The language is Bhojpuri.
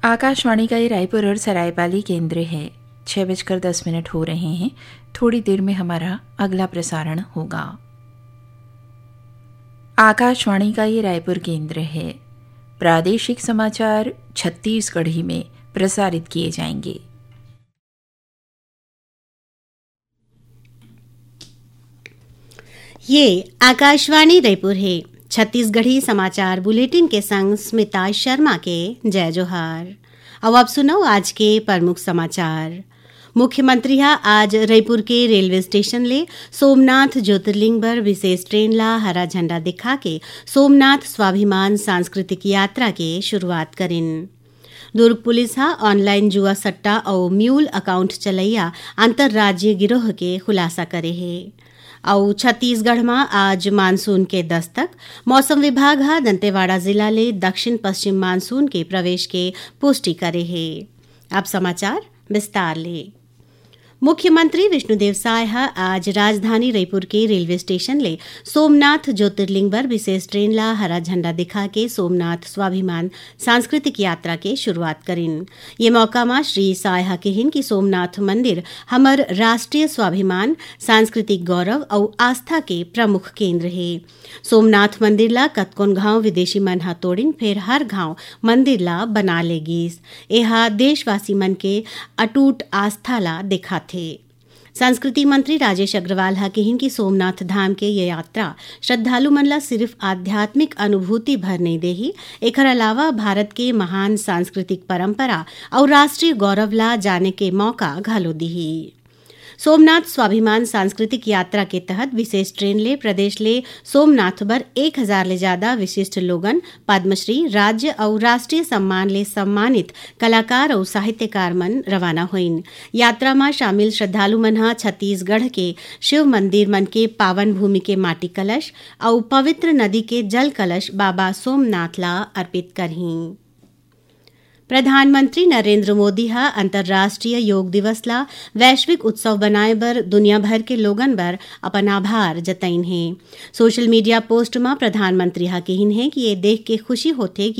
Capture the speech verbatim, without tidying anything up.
आकाशवाणी का ये रायपुर और सरायपाली केंद्र है। छः बजकर दस मिनट हो रहे हैं। थोड़ी देर में हमारा अगला प्रसारण होगा। आकाशवाणी का ये रायपुर केंद्र है। प्रादेशिक समाचार छत्तीसगढ़ी में प्रसारित किए जाएंगे। ये आकाशवाणी रायपुर है। छत्तीसगढ़ी समाचार बुलेटिन के संग स्मिता शर्मा के जय जोहार। अब आप सुनो आज के प्रमुख समाचार। मुख्यमंत्री हा आज रायपुर के रेलवे स्टेशन ले सोमनाथ ज्योतिर्लिंग बर विशेष ट्रेन ला हरा झंडा दिखा के सोमनाथ स्वाभिमान सांस्कृतिक यात्रा के शुरुआत करिन। दुर्ग पुलिस हा ऑनलाइन जुआ सट्टा और म्यूल अकाउंट चलैया अंतर्राज्यीय गिरोह के खुलासा करे है। और छत्तीसगढ़ में आज मानसून के दस्तक। मौसम विभाग हा दंतेवाड़ा जिला ले दक्षिण पश्चिम मानसून के प्रवेश के पुष्टि करे है। अब समाचार विस्तार ले। मुख्यमंत्री विष्णुदेव साय हा आज राजधानी रायपुर के रेलवे स्टेशन ले सोमनाथ ज्योतिर्लिंग बर विशेष ट्रेन ला हरा झंडा दिखा के सोमनाथ स्वाभिमान सांस्कृतिक यात्रा के शुरुआत करिन। ये मौका में श्री साय हा कहिन कि सोमनाथ मंदिर हमर राष्ट्रीय स्वाभिमान, सांस्कृतिक गौरव और आस्था के प्रमुख केंद्र है। सोमनाथ मंदिर ला कतकोन गांव विदेशी मन हा तोड़िन, फिर हर गांव मंदिर ला बना लेगिस। एहा देशवासी मन के अटूट आस्था ला दिखाथे। संस्कृति मंत्री राजेश अग्रवाल हा कहिन कि सोमनाथ धाम के ये यात्रा श्रद्धालु मन ला सिर्फ आध्यात्मिक अनुभूति भर नहीं देही, एकर अलावा भारत के महान सांस्कृतिक परंपरा और राष्ट्रीय गौरव ला जाने के मौका घलो दिही। सोमनाथ स्वाभिमान सांस्कृतिक यात्रा के तहत विशेष ट्रेन ले प्रदेश ले सोमनाथ बर एक हजार ले ज्यादा विशिष्ट लोगन पद्मश्री, राज्य और राष्ट्रीय सम्मान ले सम्मानित कलाकार और साहित्यकार मन रवाना हुईन। यात्रा में शामिल श्रद्धालु मन हा छत्तीसगढ़ के शिव मंदिर मन के पावन भूमि के माटी कलश और पवित्र नदी के जल कलश बाबा सोमनाथ ला अर्पित करही। प्रधानमंत्री नरेंद्र मोदी हा अंतर्राष्ट्रीय योग दिवस ला वैश्विक उत्सव बनाए बर दुनिया भर के लोगन बर अपन आभार जतैन है। सोशल मीडिया पोस्ट में प्रधानमंत्री हा कहिन है कि ये देख के खुशी होथे कि